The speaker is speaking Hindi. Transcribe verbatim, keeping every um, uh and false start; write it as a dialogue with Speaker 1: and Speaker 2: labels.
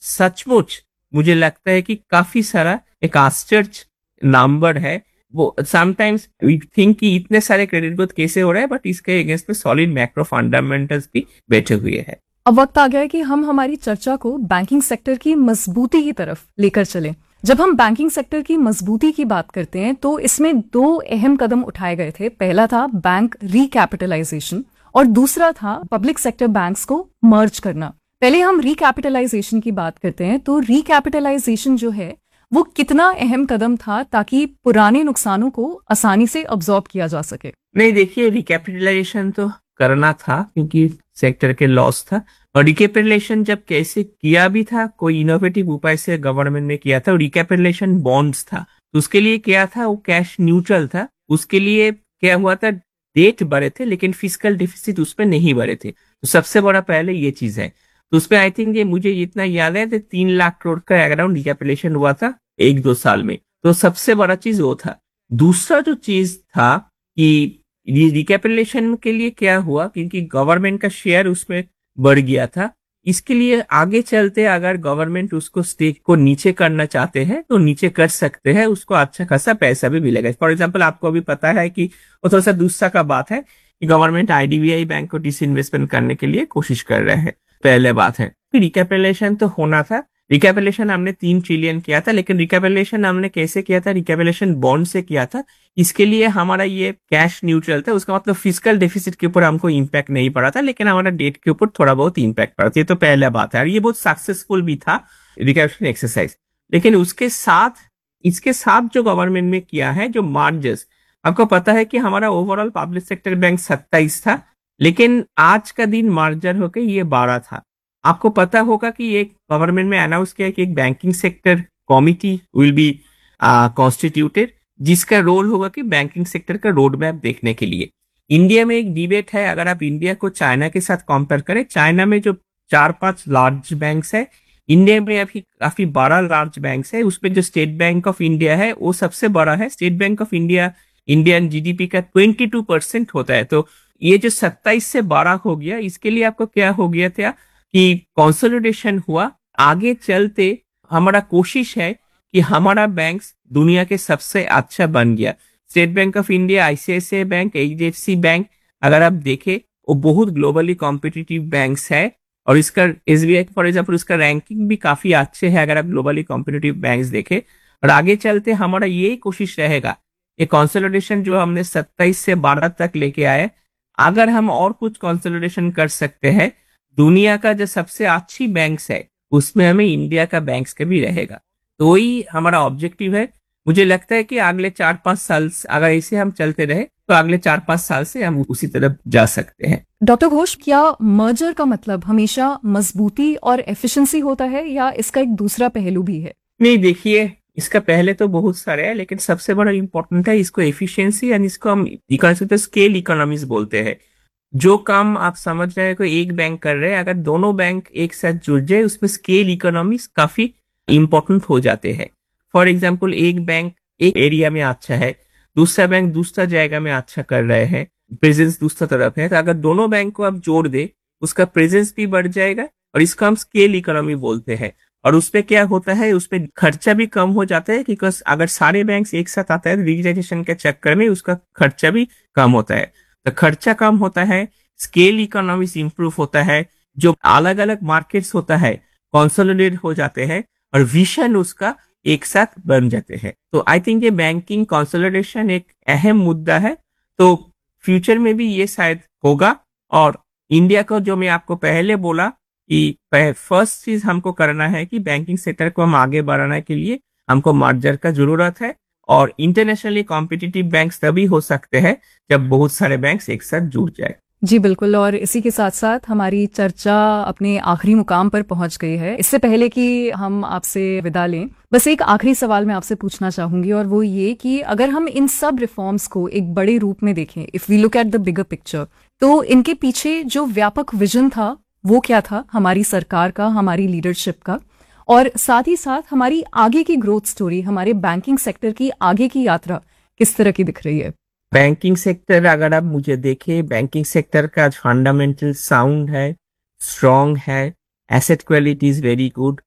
Speaker 1: सचमुच मुझे लगता है कि काफी सारा एक आश्चर्य नंबर है। वो समटाइम्स वी थिंक कि इतने सारे क्रेडिट ग्रोथ कैसे हो रहा है, बट इसके अगेंस्ट में सॉलिड मैक्रो फंडामेंटल्स भी बैठे हुए हैं।
Speaker 2: अब वक्त आ गया है कि हम हमारी चर्चा को बैंकिंग सेक्टर की मजबूती की तरफ लेकर चलें। जब हम बैंकिंग सेक्टर की मजबूती की बात करते हैं तो इसमें दो अहम कदम उठाए गए थे। पहला था बैंक रिकैपिटलाइजेशन और दूसरा था पब्लिक सेक्टर बैंक्स को मर्ज करना। पहले हम रिकैपिटलाइजेशन की बात करते हैं तो रिकैपिटलाइजेशन जो है वो कितना अहम कदम था ताकि पुराने नुकसानों को आसानी से अब्सॉर्ब किया जा सके?
Speaker 1: नहीं, देखिए, रिकैपिटलाइजेशन तो करना था क्योंकि सेक्टर के लॉस था। और रिकैपिटलाइजेशन जब कैसे किया भी था, कोई इनोवेटिव उपाय से गवर्नमेंट ने किया था। रिकैपिटलाइजेशन बॉन्ड्स था, तो उसके लिए क्या था, वो कैश न्यूट्रल था। उसके लिए क्या हुआ था, डेट बढ़े थे लेकिन फिस्कल डिफिसिट उसमें नहीं बढ़े थे। तो सबसे बड़ा पहले ये चीज है। तो उसमें आई थिंक ये मुझे इतना याद है तो तीन लाख करोड़ का अराउंड रिकैपिटलाइजेशन हुआ था एक दो साल में। तो सबसे बड़ा चीज वो था। दूसरा जो चीज था कि रिकैपिटलाइजेशन के लिए क्या हुआ, क्योंकि गवर्नमेंट का शेयर उसमें बढ़ गया था। इसके लिए आगे चलते अगर गवर्नमेंट उसको स्टेक को नीचे करना चाहते हैं तो नीचे कर सकते हैं, उसको अच्छा खासा पैसा भी मिलेगा। फॉर एग्जांपल, आपको अभी पता है कि वो थोड़ा सा दूसरा का बात है कि गवर्नमेंट आईडीबीआई बैंक को डिसइन्वेस्टमेंट करने के लिए कोशिश कर रहे हैं। पहले बात है रिकैपिटलाइजेशन तो होना था। रिकैपिटलाइजेशन हमने तीन ट्रिलियन किया था, लेकिन रिकैपिटलाइजेशन हमने कैसे किया था, रिकैपिटलाइजेशन बॉन्ड से किया था। इसके लिए हमारा ये कैश न्यूट्रल था, उसका मतलब फिजिकल डेफिसिट के ऊपर हमको इम्पैक्ट नहीं पड़ा था, लेकिन हमारा डेट के ऊपर थोड़ा बहुत इम्पैक्ट पड़ा था। ये तो पहला बात है और ये बहुत सक्सेसफुल भी था रिकैपिटलाइजेशन एक्सरसाइज। लेकिन उसके साथ इसके साथ जो गवर्नमेंट में किया है, जो मार्जेस, आपको पता है कि हमारा ओवरऑल पब्लिक सेक्टर बैंक सत्ताईस था, लेकिन आज का दिन मार्जर होकर ये बारह था। आपको पता होगा कि एक गवर्नमेंट में अनाउंस किया कि एक banking sector committee will be constituted, जिसका रोल होगा कि बैंकिंग सेक्टर का रोड मैप देखने के लिए। इंडिया में एक डिबेट है, अगर आप इंडिया को चाइना के साथ कंपेयर करें, चाइना में जो चार पांच लार्ज बैंक्स है, इंडिया में अभी काफी बारह लार्ज बैंक्स है। उसमें जो स्टेट बैंक ऑफ इंडिया है वो सबसे बड़ा है। State bank of India Indian GDP का बाईस परसेंट होता है। तो ये जो सत्ताईस से बारह हो गया, इसके लिए आपको क्या हो गया था कि कंसोलिडेशन हुआ। आगे चलते हमारा कोशिश है कि हमारा बैंक दुनिया के सबसे अच्छा बन गया। State bank of India, ICICI bank, HDFC bank, अगर आप देखें वो बहुत ग्लोबली कॉम्पिटिटिव बैंक्स है। और इसका एसबीआई फॉर एग्जांपल, उसका रैंकिंग भी काफी अच्छे है अगर आप ग्लोबली कॉम्पिटिटिव बैंक्स देखें। और आगे चलते हमारा यही कोशिश रहेगा, ये कंसोलिडेशन जो हमने सत्ताईस से बारह तक लेके आए, अगर हम और कुछ कंसोलिडेशन कर सकते हैं, दुनिया का जो सबसे अच्छी बैंक्स है उसमें हमें इंडिया का बैंक्स का भी रहेगा। तो वही हमारा ऑब्जेक्टिव है। मुझे लगता है कि अगले चार पांच साल अगर ऐसे हम चलते रहे तो अगले चार पांच साल से हम उसी तरफ जा सकते हैं।
Speaker 2: डॉक्टर घोष, क्या मर्जर का मतलब हमेशा मजबूती और एफिशिएंसी होता है या इसका एक दूसरा पहलू भी है?
Speaker 1: नहीं, देखिए, इसका पहले तो बहुत सारे हैं, लेकिन सबसे बड़ा इंपॉर्टेंट है इसको एफिशिएंसी, यानी इसको हम स्केल इकोनॉमीज बोलते हैं। जो काम आप समझ रहे हैं कोई एक बैंक कर रहे हैं, अगर दोनों बैंक एक साथ जुड़ जाए उसमें स्केल इकोनॉमीज काफी इंपॉर्टेंट हो जाते हैं। फॉर एग्जांपल, एक बैंक एक एरिया में अच्छा है, दूसरा बैंक दूसरा जगह में अच्छा कर रहे हैं, प्रेजेंस दूसरा तरफ है, तो अगर दोनों बैंक को आप जोड़ दे उसका प्रेजेंस भी बढ़ जाएगा और इसको हम स्केल इकोनॉमी बोलते हैं। और उसपे क्या होता है, उसपे खर्चा भी कम हो जाता है, बिकॉज अगर सारे बैंक एक साथ आता है डिजिटाइजेशन के चक्कर में उसका खर्चा भी कम होता है। तो खर्चा कम होता है, स्केल इकोनॉमीज इंप्रूव होता है, जो अलग अलग मार्केट्स होता है कंसोलिडेट हो जाते हैं और विजन उसका एक साथ बन जाते हैं। तो आई थिंक ये बैंकिंग कंसोलिडेशन एक अहम मुद्दा है। तो फ्यूचर में भी ये शायद होगा। और इंडिया को, जो मैं आपको पहले बोला कि फर्स्ट चीज हमको करना है कि बैंकिंग सेक्टर को हम आगे बढ़ाने के लिए हमको मर्जर का जरूरत है। और इंटरनेशनली कॉम्पिटिटिव बैंक्स तभी हो सकते हैं जब बहुत सारे बैंक्स एक साथ जुड़ जाए।
Speaker 2: जी बिल्कुल, और इसी के साथ साथ हमारी चर्चा अपने आखिरी मुकाम पर पहुंच गई है। इससे पहले कि हम आपसे विदा लें, बस एक आखिरी सवाल मैं आपसे पूछना चाहूंगी, और वो ये कि अगर हम इन सब रिफॉर्म्स को एक बड़े रूप में देखें, if we look at the bigger picture, तो इनके पीछे जो व्यापक विजन था वो क्या था हमारी सरकार का, हमारी लीडरशिप का, और साथ ही साथ हमारी आगे की ग्रोथ स्टोरी, हमारे बैंकिंग सेक्टर की आगे की यात्रा किस तरह की दिख रही है?
Speaker 1: बैंकिंग सेक्टर अगर आप मुझे देखें, बैंकिंग सेक्टर का फंडामेंटल साउंड है, स्ट्रॉन्ग है, asset quality is very good,